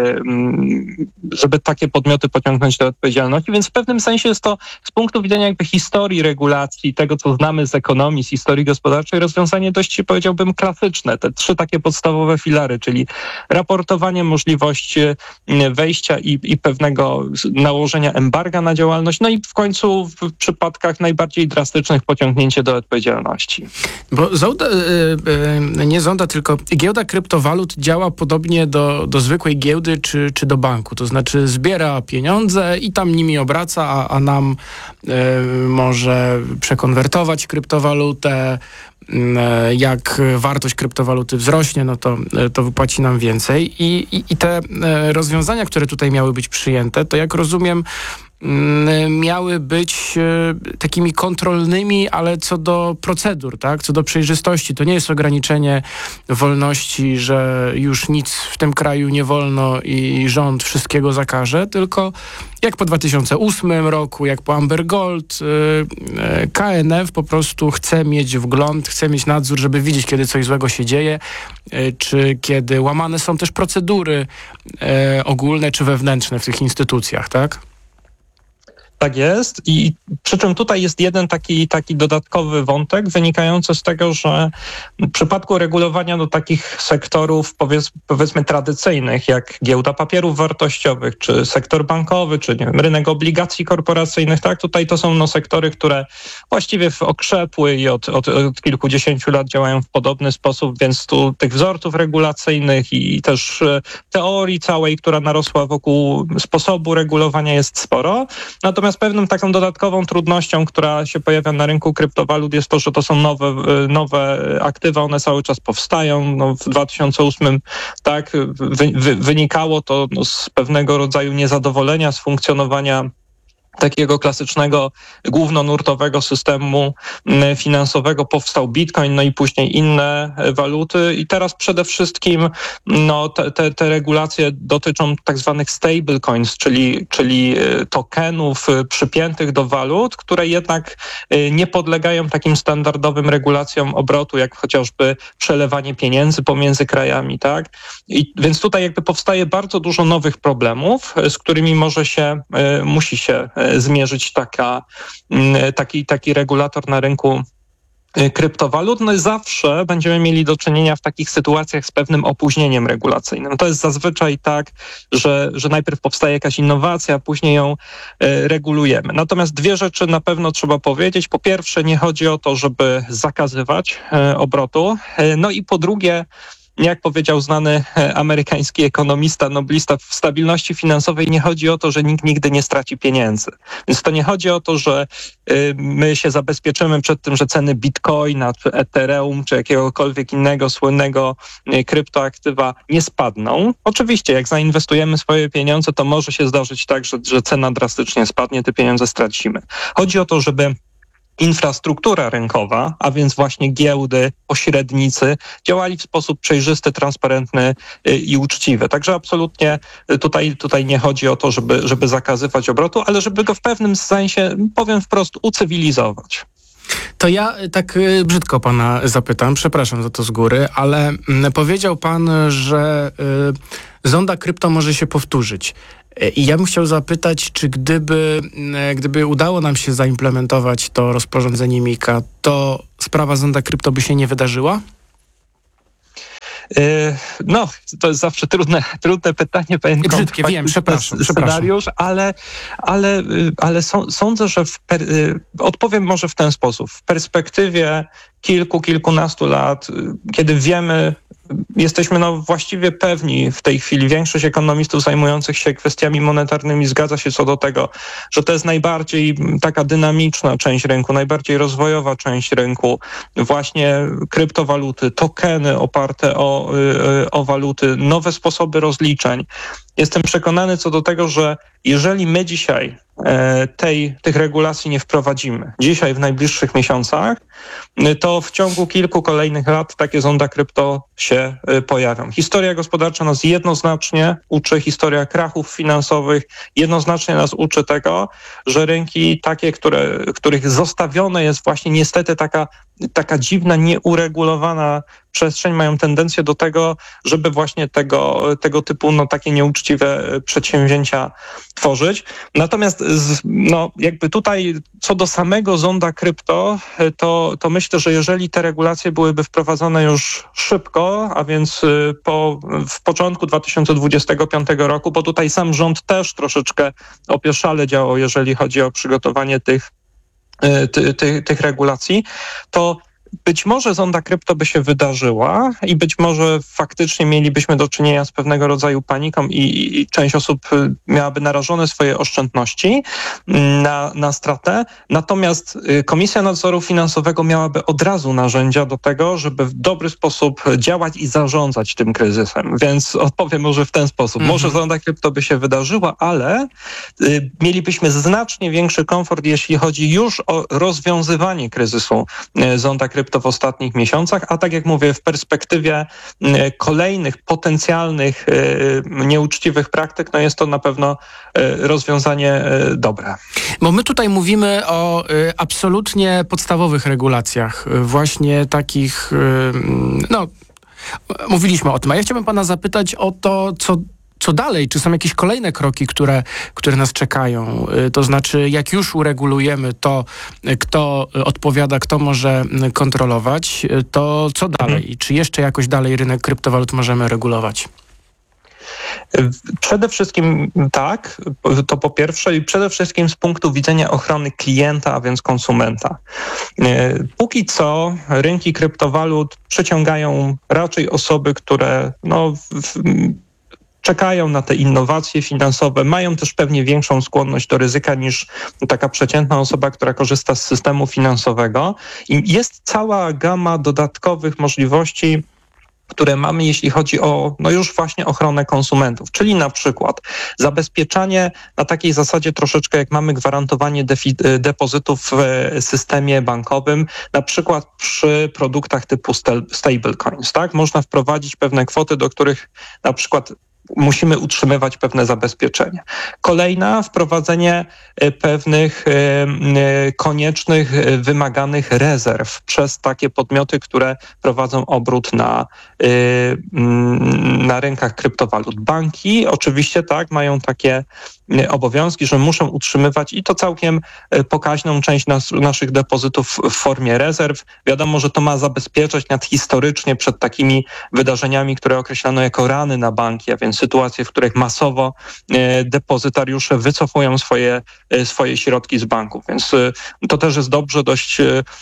żeby takie podmioty pociągnąć do odpowiedzialności. Więc w pewnym sensie jest to z punktu widzenia jakby historii regulacji, tego co znamy z ekonomii, z historii gospodarczej, rozwiązanie dość, powiedziałbym, klasyczne. Te trzy takie podstawowe filary, czyli raportowanie, możliwość wejścia i, i pewnego nałożenia embarga na działalność, no i w końcu w przypadkach najbardziej drastycznych pociągnięcie do odpowiedzialności. Bo zonda, nie zonda, tylko giełda kryptowalut działa podobnie do, do zwykłej giełdy czy, czy do banku. To znaczy zbiera pieniądze i tam nimi obraca, a, a nam e, może przekonwertować kryptowalutę. E, jak wartość kryptowaluty wzrośnie, no to, to wypłaci nam więcej. I, i, i te e, rozwiązania, które tutaj miały być przyjęte, to jak rozumiem, miały być takimi kontrolnymi, ale co do procedur, tak? Co do przejrzystości. To nie jest ograniczenie wolności, że już nic w tym kraju nie wolno i rząd wszystkiego zakaże, tylko jak po dwa tysiące ósmym roku, jak po Amber Gold, K N F po prostu chce mieć wgląd, chce mieć nadzór, żeby widzieć, kiedy coś złego się dzieje, czy kiedy łamane są też procedury ogólne czy wewnętrzne w tych instytucjach, tak? Tak jest i przy czym tutaj jest jeden taki, taki dodatkowy wątek wynikający z tego, że w przypadku regulowania do takich sektorów powiedz, powiedzmy tradycyjnych, jak giełda papierów wartościowych, czy sektor bankowy, czy nie wiem, rynek obligacji korporacyjnych, tak, tutaj to są no, sektory, które właściwie okrzepły i od, od, od kilkudziesięciu lat działają w podobny sposób, więc tu tych wzorców regulacyjnych i też teorii całej, która narosła wokół sposobu regulowania jest sporo. Natomiast pewną taką dodatkową trudnością, która się pojawia na rynku kryptowalut jest to, że to są nowe, nowe aktywa, one cały czas powstają. No, w dwa tysiące ósmym tak wy, wy, wynikało to no, z pewnego rodzaju niezadowolenia z funkcjonowania takiego klasycznego, głównonurtowego systemu finansowego. Powstał Bitcoin, no i później inne waluty i teraz przede wszystkim no, te, te, te regulacje dotyczą tak zwanych stablecoins, czyli, czyli tokenów przypiętych do walut, które jednak nie podlegają takim standardowym regulacjom obrotu, jak chociażby przelewanie pieniędzy pomiędzy krajami, tak? I więc tutaj jakby powstaje bardzo dużo nowych problemów, z którymi może się, musi się zmierzyć taka, taki, taki regulator na rynku kryptowalut. No i zawsze będziemy mieli do czynienia w takich sytuacjach z pewnym opóźnieniem regulacyjnym. To jest zazwyczaj tak, że, że najpierw powstaje jakaś innowacja, a później ją e, regulujemy. Natomiast dwie rzeczy na pewno trzeba powiedzieć. Po pierwsze, nie chodzi o to, żeby zakazywać e, obrotu. E, no i po drugie, jak powiedział znany amerykański ekonomista, noblista, w stabilności finansowej nie chodzi o to, że nikt nigdy nie straci pieniędzy. Więc to nie chodzi o to, że y, my się zabezpieczymy przed tym, że ceny Bitcoina, czy Ethereum, czy jakiegokolwiek innego słynnego y, kryptoaktywa nie spadną. Oczywiście, jak zainwestujemy swoje pieniądze, to może się zdarzyć tak, że, że cena drastycznie spadnie, te pieniądze stracimy. Chodzi o to, żeby infrastruktura rynkowa, a więc właśnie giełdy, pośrednicy, działali w sposób przejrzysty, transparentny i uczciwy. Także absolutnie tutaj, tutaj nie chodzi o to, żeby, żeby zakazywać obrotu, ale żeby go w pewnym sensie, powiem wprost, ucywilizować. To ja tak y, brzydko pana zapytam, przepraszam za to z góry, ale y, powiedział pan, że y, zonda krypto może się powtórzyć. Y, I ja bym chciał zapytać, czy gdyby, y, gdyby udało nam się zaimplementować to rozporządzenie MiCA, to sprawa zonda krypto by się nie wydarzyła? No, to jest zawsze trudne, trudne pytanie. Brzydkie, wiem, przepraszam. Scenariusz, ale, ale, ale są, sądzę, że w per, odpowiem może w ten sposób. W perspektywie kilku, kilkunastu lat, kiedy wiemy, jesteśmy no właściwie pewni w tej chwili, większość ekonomistów zajmujących się kwestiami monetarnymi zgadza się co do tego, że to jest najbardziej taka dynamiczna część rynku, najbardziej rozwojowa część rynku, właśnie kryptowaluty, tokeny oparte o, o waluty, nowe sposoby rozliczeń. Jestem przekonany co do tego, że jeżeli my dzisiaj tej, tych regulacji nie wprowadzimy, dzisiaj w najbliższych miesiącach, to w ciągu kilku kolejnych lat takie zonda krypto się pojawią. Historia gospodarcza nas jednoznacznie uczy, historia krachów finansowych jednoznacznie nas uczy tego, że rynki takie, które, których zostawione jest właśnie niestety taka, taka dziwna, nieuregulowana przestrzeń, mają tendencję do tego, żeby właśnie tego, tego typu no, takie nieuczciwe przedsięwzięcia tworzyć. Natomiast z, no, jakby tutaj co do samego zonda krypto, to, to myślę, że jeżeli te regulacje byłyby wprowadzone już szybko, a więc po, w początku dwa tysiące dwudziestego piątego roku, bo tutaj sam rząd też troszeczkę opieszale działał, jeżeli chodzi o przygotowanie tych, ty, ty, tych regulacji, to być może zonda krypto by się wydarzyła i być może faktycznie mielibyśmy do czynienia z pewnego rodzaju paniką i, i część osób miałaby narażone swoje oszczędności na, na stratę. Natomiast Komisja Nadzoru Finansowego miałaby od razu narzędzia do tego, żeby w dobry sposób działać i zarządzać tym kryzysem. Więc odpowiem może w ten sposób. Mhm. Może zonda krypto by się wydarzyła, ale y, mielibyśmy znacznie większy komfort, jeśli chodzi już o rozwiązywanie kryzysu y, zonda krypto w ostatnich miesiącach, a tak jak mówię, w perspektywie kolejnych potencjalnych nieuczciwych praktyk, no jest to na pewno rozwiązanie dobre. Bo my tutaj mówimy o absolutnie podstawowych regulacjach, właśnie takich, no, mówiliśmy o tym, a ja chciałbym pana zapytać o to, co Co dalej? Czy są jakieś kolejne kroki, które, które nas czekają? To znaczy, jak już uregulujemy to, kto odpowiada, kto może kontrolować, to co dalej? I czy jeszcze jakoś dalej rynek kryptowalut możemy regulować? Przede wszystkim tak, to po pierwsze i przede wszystkim z punktu widzenia ochrony klienta, a więc konsumenta. Póki co rynki kryptowalut przyciągają raczej osoby, które no, w, czekają na te innowacje finansowe, mają też pewnie większą skłonność do ryzyka niż taka przeciętna osoba, która korzysta z systemu finansowego. I jest cała gama dodatkowych możliwości, które mamy, jeśli chodzi o no już właśnie ochronę konsumentów, czyli na przykład zabezpieczanie na takiej zasadzie troszeczkę jak mamy gwarantowanie defi- depozytów w systemie bankowym, na przykład przy produktach typu stablecoins, tak? Można wprowadzić pewne kwoty, do których na przykład musimy utrzymywać pewne zabezpieczenie. Kolejna, wprowadzenie pewnych koniecznych, wymaganych rezerw przez takie podmioty, które prowadzą obrót na, na rynkach kryptowalut. Banki oczywiście tak, mają takie obowiązki, że muszą utrzymywać i to całkiem pokaźną część nas, naszych depozytów w formie rezerw. Wiadomo, że to ma zabezpieczać nad historycznie przed takimi wydarzeniami, które określano jako rany na banki, a więc sytuacje, w których masowo depozytariusze wycofują swoje, swoje środki z banków. Więc to też jest dobrze dość,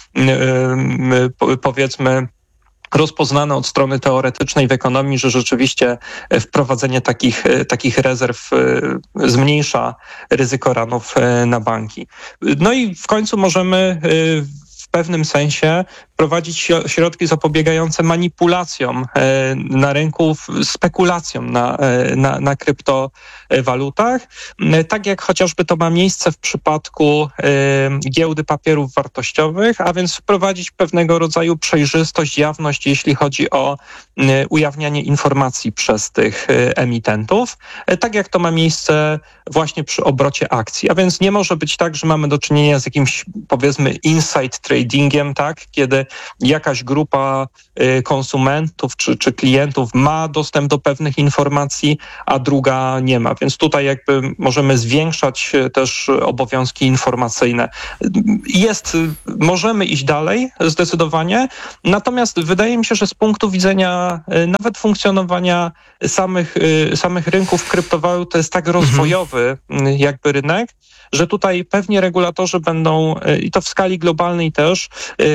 powiedzmy, rozpoznane od strony teoretycznej w ekonomii, że rzeczywiście wprowadzenie takich, takich rezerw zmniejsza ryzyko ranów na banki. No i w końcu możemy w pewnym sensie wprowadzić środki zapobiegające manipulacjom na rynku, spekulacjom na, na, na kryptowalutach, tak jak chociażby to ma miejsce w przypadku giełdy papierów wartościowych, a więc wprowadzić pewnego rodzaju przejrzystość, jawność, jeśli chodzi o ujawnianie informacji przez tych emitentów, tak jak to ma miejsce właśnie przy obrocie akcji. A więc nie może być tak, że mamy do czynienia z jakimś, powiedzmy, inside tradingiem, tak, kiedy jakaś grupa konsumentów czy, czy klientów ma dostęp do pewnych informacji, a druga nie ma. Więc tutaj jakby możemy zwiększać też obowiązki informacyjne. Jest, możemy iść dalej zdecydowanie, natomiast wydaje mi się, że z punktu widzenia nawet funkcjonowania samych, samych rynków kryptowalut to jest tak rozwojowy mhm. jakby rynek, że tutaj pewnie regulatorzy będą, i to w skali globalnej też,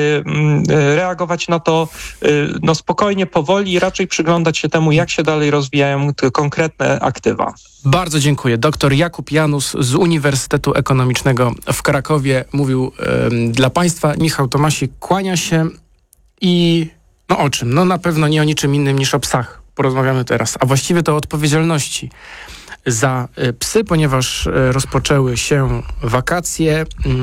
reagować na to no spokojnie, powoli i raczej przyglądać się temu, jak się dalej rozwijają te konkretne aktywa. Bardzo dziękuję. Doktor Jakub Janus z Uniwersytetu Ekonomicznego w Krakowie mówił y, dla Państwa. Michał Tomasik kłania się i no o czym? No na pewno nie o niczym innym niż o psach porozmawiamy teraz, a właściwie to o odpowiedzialności za psy, ponieważ rozpoczęły się wakacje.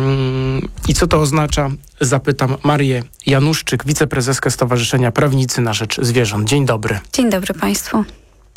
I co to oznacza? Zapytam Marię Januszczyk, wiceprezeskę Stowarzyszenia Prawnicy na Rzecz Zwierząt. Dzień dobry. Dzień dobry Państwu.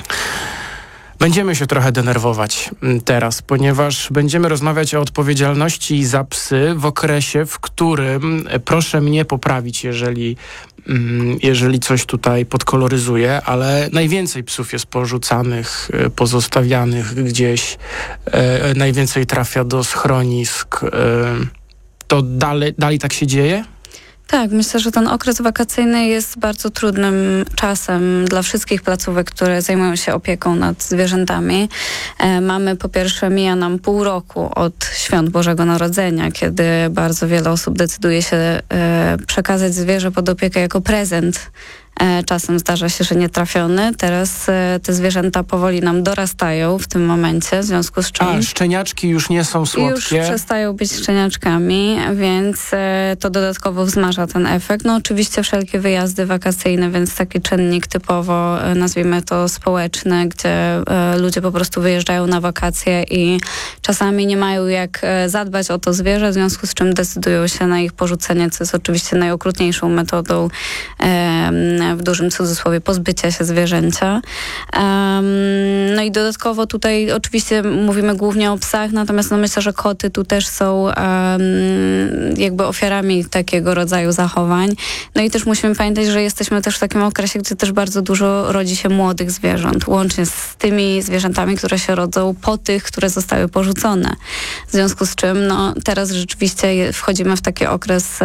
Będziemy się trochę denerwować teraz, ponieważ będziemy rozmawiać o odpowiedzialności za psy w okresie, w którym, proszę mnie poprawić, jeżeli, jeżeli coś tutaj podkoloryzuję, ale najwięcej psów jest porzucanych, pozostawianych gdzieś, e, najwięcej trafia do schronisk. E, to dalej, dalej tak się dzieje? Tak, myślę, że ten okres wakacyjny jest bardzo trudnym czasem dla wszystkich placówek, które zajmują się opieką nad zwierzętami. E, mamy po pierwsze, mija nam pół roku od Świąt Bożego Narodzenia, kiedy bardzo wiele osób decyduje się e, przekazać zwierzę pod opiekę jako prezent. E, czasem zdarza się, że nie trafiony. Teraz e, te zwierzęta powoli nam dorastają w tym momencie, w związku z czym... A, szczeniaczki już nie są słodkie? Już przestają być szczeniaczkami, więc e, to dodatkowo wzmaża ten efekt. No oczywiście wszelkie wyjazdy wakacyjne, więc taki czynnik typowo, e, nazwijmy to społeczny, gdzie e, ludzie po prostu wyjeżdżają na wakacje i czasami nie mają jak e, zadbać o to zwierzę, w związku z czym decydują się na ich porzucenie, co jest oczywiście najokrutniejszą metodą e, w dużym cudzysłowie pozbycia się zwierzęcia. Um, no i dodatkowo tutaj oczywiście mówimy głównie o psach, natomiast no myślę, że koty tu też są um, jakby ofiarami takiego rodzaju zachowań. No i też musimy pamiętać, że jesteśmy też w takim okresie, gdzie też bardzo dużo rodzi się młodych zwierząt, łącznie z tymi zwierzętami, które się rodzą po tych, które zostały porzucone. W związku z czym no, teraz rzeczywiście wchodzimy w taki okres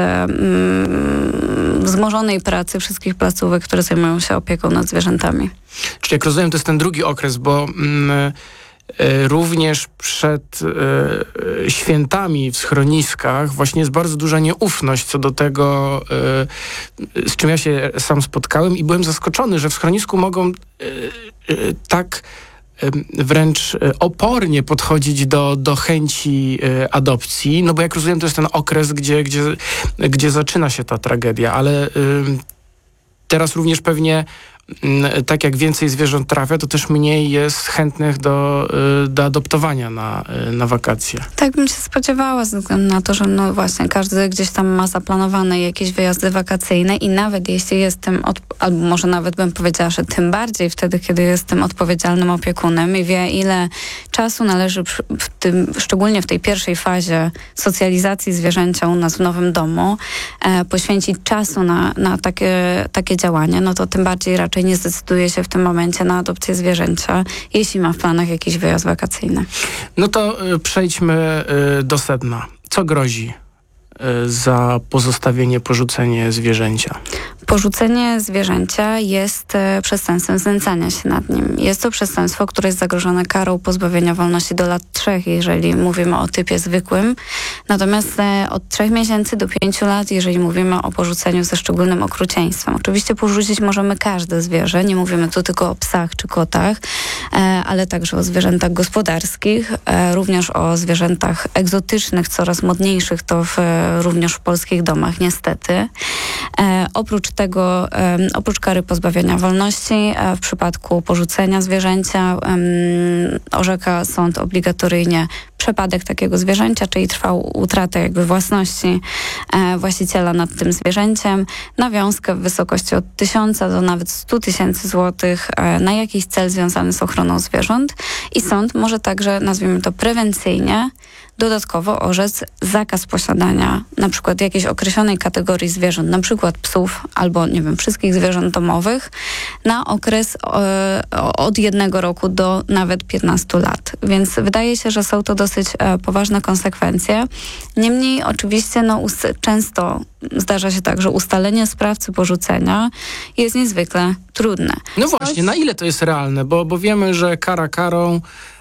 um, wzmożonej pracy wszystkich placówek, które zajmują się opieką nad zwierzętami. Czyli jak rozumiem, to jest ten drugi okres, bo mm, y, również przed y, świętami w schroniskach właśnie jest bardzo duża nieufność co do tego, y, z czym ja się sam spotkałem i byłem zaskoczony, że w schronisku mogą y, y, tak wręcz opornie podchodzić do, do chęci adopcji, no bo jak rozumiem, to jest ten okres, gdzie, gdzie, gdzie zaczyna się ta tragedia, ale y, teraz również pewnie tak jak więcej zwierząt trafia, to też mniej jest chętnych do, do adoptowania na, na wakacje. Tak bym się spodziewała, ze względu na to, że no właśnie każdy gdzieś tam ma zaplanowane jakieś wyjazdy wakacyjne i nawet jeśli jestem, od, albo może nawet bym powiedziała, że tym bardziej wtedy, kiedy jestem odpowiedzialnym opiekunem i wie, ile czasu należy w tym, szczególnie w tej pierwszej fazie socjalizacji zwierzęcia u nas w nowym domu, e, poświęcić czasu na, na takie, takie działania, no to tym bardziej raczej nie zdecyduje się w tym momencie na adopcję zwierzęcia, jeśli ma w planach jakiś wyjazd wakacyjny. No to y, przejdźmy y, do sedna. Co grozi y, za pozostawienie, porzucenie zwierzęcia? Porzucenie zwierzęcia jest e, przestępstwem znęcania się nad nim. Jest to przestępstwo, które jest zagrożone karą pozbawienia wolności do lat trzech, jeżeli mówimy o typie zwykłym. Natomiast e, od trzech miesięcy do pięciu lat, jeżeli mówimy o porzuceniu ze szczególnym okrucieństwem. Oczywiście porzucić możemy każde zwierzę. Nie mówimy tu tylko o psach czy kotach, e, ale także o zwierzętach gospodarskich, e, również o zwierzętach egzotycznych, coraz modniejszych to w, e, również w polskich domach, niestety. E, oprócz tego, e, oprócz kary pozbawienia wolności, e, w przypadku porzucenia zwierzęcia e, orzeka sąd obligatoryjnie przepadek takiego zwierzęcia, czyli trwałą utratę jakby własności e, właściciela nad tym zwierzęciem, nawiązkę w wysokości od tysiąca do nawet stu tysięcy złotych e, na jakiś cel związany z ochroną zwierząt i sąd może także, nazwijmy to prewencyjnie, dodatkowo orzec zakaz posiadania na przykład jakiejś określonej kategorii zwierząt, na przykład psów albo, nie wiem, wszystkich zwierząt domowych na okres e, od jednego roku do nawet piętnastu lat. Więc wydaje się, że są to dosyć e, poważne konsekwencje. Niemniej oczywiście no, us- często zdarza się tak, że ustalenie sprawcy porzucenia jest niezwykle trudne. No właśnie, na ile to jest realne? Bo, bo wiemy, że kara karą,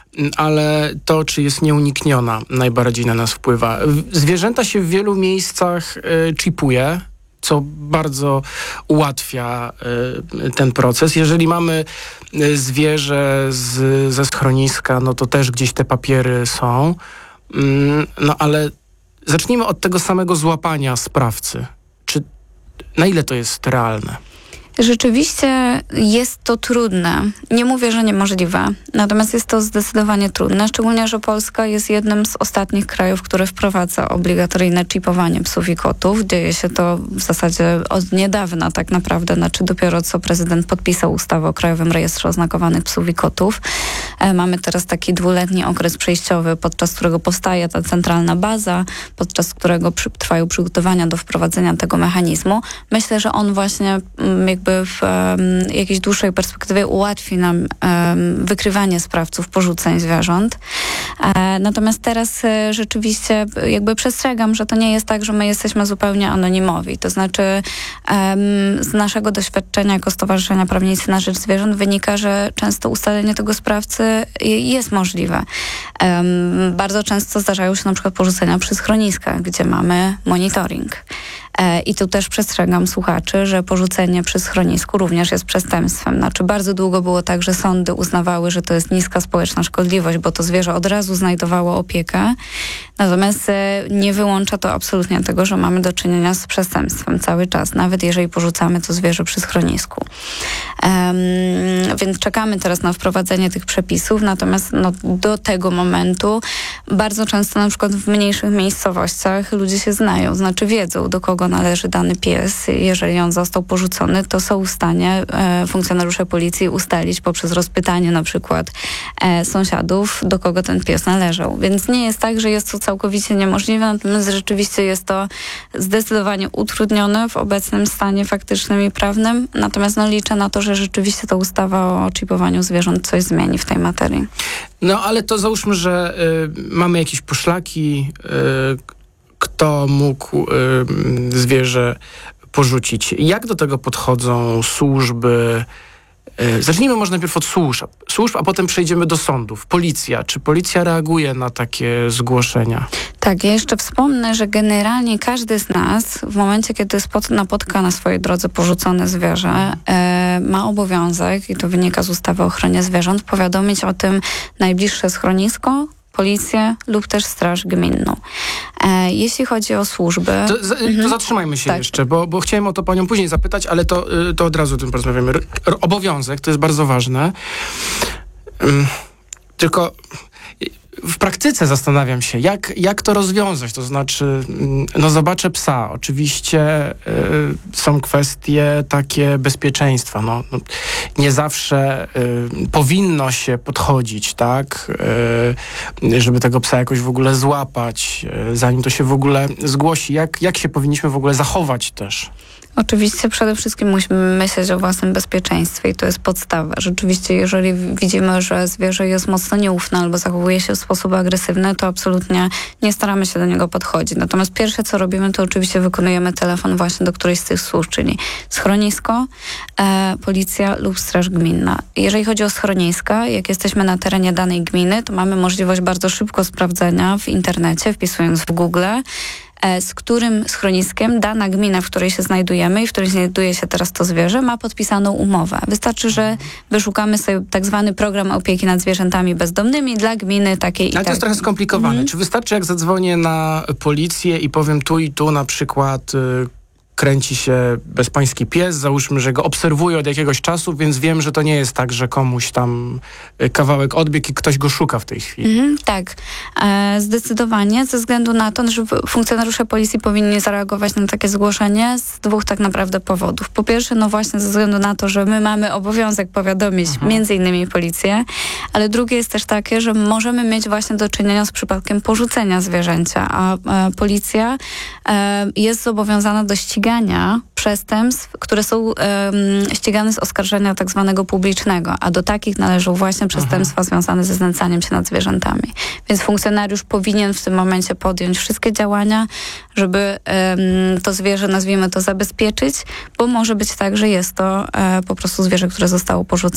ale to, czy jest nieunikniona, najbardziej na nas wpływa. Zwierzęta się w wielu miejscach y, chipuje, co bardzo ułatwia y, ten proces. Jeżeli mamy y, zwierzę z, ze schroniska, no to też gdzieś te papiery są. Y, no ale zacznijmy od tego samego złapania sprawcy. Czy na ile to jest realne? Rzeczywiście jest to trudne. Nie mówię, że niemożliwe, natomiast jest to zdecydowanie trudne, szczególnie, że Polska jest jednym z ostatnich krajów, który wprowadza obligatoryjne chipowanie psów i kotów. Dzieje się to w zasadzie od niedawna tak naprawdę, znaczy dopiero co prezydent podpisał ustawę o Krajowym Rejestrze Oznakowanych Psów i Kotów. E, mamy teraz taki dwuletni okres przejściowy, podczas którego powstaje ta centralna baza, podczas którego przy, trwają przygotowania do wprowadzenia tego mechanizmu. Myślę, że on właśnie m, jakby w um, jakiejś dłuższej perspektywie ułatwi nam um, wykrywanie sprawców porzuceń zwierząt. E, natomiast teraz e, rzeczywiście jakby przestrzegam, że to nie jest tak, że my jesteśmy zupełnie anonimowi. To znaczy um, z naszego doświadczenia jako Stowarzyszenia Prawnicy na Rzecz Zwierząt wynika, że często ustalenie tego sprawcy jest możliwe. Um, bardzo często zdarzają się na przykład porzucenia przy schroniskach, gdzie mamy monitoring. I tu też przestrzegam słuchaczy, że porzucenie przy schronisku również jest przestępstwem. Znaczy bardzo długo było tak, że sądy uznawały, że to jest niska społeczna szkodliwość, bo to zwierzę od razu znajdowało opiekę. Natomiast nie wyłącza to absolutnie tego, że mamy do czynienia z przestępstwem cały czas, nawet jeżeli porzucamy to zwierzę przy schronisku. Um, więc czekamy teraz na wprowadzenie tych przepisów, natomiast no, do tego momentu bardzo często na przykład w mniejszych miejscowościach ludzie się znają, znaczy wiedzą, do kogo należy dany pies. Jeżeli on został porzucony, to są w stanie e, funkcjonariusze policji ustalić poprzez rozpytanie na przykład e, sąsiadów, do kogo ten pies należał. Więc nie jest tak, że jest to całkowicie niemożliwe, natomiast rzeczywiście jest to zdecydowanie utrudnione w obecnym stanie faktycznym i prawnym. Natomiast no, liczę na to, że rzeczywiście ta ustawa o chipowaniu zwierząt coś zmieni w tej materii. No ale to załóżmy, że y, mamy jakieś poszlaki, y, kto mógł y, zwierzę porzucić. Jak do tego podchodzą służby? Y, zacznijmy może najpierw od służb, służb, a potem przejdziemy do sądów. Policja. Czy policja reaguje na takie zgłoszenia? Tak, ja jeszcze wspomnę, że generalnie każdy z nas w momencie, kiedy spot- napotka na swojej drodze porzucone zwierzę, e, ma obowiązek, i to wynika z ustawy o ochronie zwierząt, powiadomić o tym najbliższe schronisko, policję lub też straż gminną. E, jeśli chodzi o służby... To, za, mhm. to zatrzymajmy się tak. jeszcze, bo, bo chciałem o to panią później zapytać, ale to, to od razu o tym porozmawiamy. R- r- obowiązek, to jest bardzo ważne. Um, tylko w praktyce zastanawiam się, jak, jak to rozwiązać. To znaczy, no zobaczę psa. Oczywiście y, są kwestie takie bezpieczeństwa. No, no, nie zawsze y, powinno się podchodzić, tak, y, żeby tego psa jakoś w ogóle złapać, y, zanim to się w ogóle zgłosi. Jak, jak się powinniśmy w ogóle zachować też? Oczywiście przede wszystkim musimy myśleć o własnym bezpieczeństwie i to jest podstawa. Rzeczywiście, jeżeli widzimy, że zwierzę jest mocno nieufne albo zachowuje się w sposób agresywny, to absolutnie nie staramy się do niego podchodzić. Natomiast pierwsze, co robimy, to oczywiście wykonujemy telefon właśnie do którejś z tych służb, czyli schronisko, e, policja lub straż gminna. Jeżeli chodzi o schroniska, jak jesteśmy na terenie danej gminy, to mamy możliwość bardzo szybko sprawdzenia w internecie, wpisując w Google e, z którym schroniskiem dana gmina, w której się znajdujemy i w której znajduje się teraz to zwierzę, ma podpisaną umowę. Wystarczy, że wyszukamy sobie tak zwany program opieki nad zwierzętami bezdomnymi dla gminy takiej i Ale to jest takiej. trochę skomplikowane. Mhm. Czy wystarczy, jak zadzwonię na policję i powiem tu i tu na przykład... Y- kręci się bezpański pies, załóżmy, że go obserwuję od jakiegoś czasu, więc wiem, że to nie jest tak, że komuś tam kawałek odbiegł i ktoś go szuka w tej chwili. Mhm, tak, e, zdecydowanie, ze względu na to, że funkcjonariusze policji powinni zareagować na takie zgłoszenie z dwóch tak naprawdę powodów. Po pierwsze, no właśnie ze względu na to, że my mamy obowiązek powiadomić mhm. między innymi policję, ale drugie jest też takie, że możemy mieć właśnie do czynienia z przypadkiem porzucenia zwierzęcia, a e, policja e, jest zobowiązana do ścigania przestępstw, które są um, ścigane z oskarżenia tak zwanego publicznego, a do takich należą właśnie przestępstwa Aha. związane ze znęcaniem się nad zwierzętami. Więc funkcjonariusz powinien w tym momencie podjąć wszystkie działania, żeby um, to zwierzę, nazwijmy to, zabezpieczyć, bo może być tak, że jest to e, po prostu zwierzę, które zostało porzucone.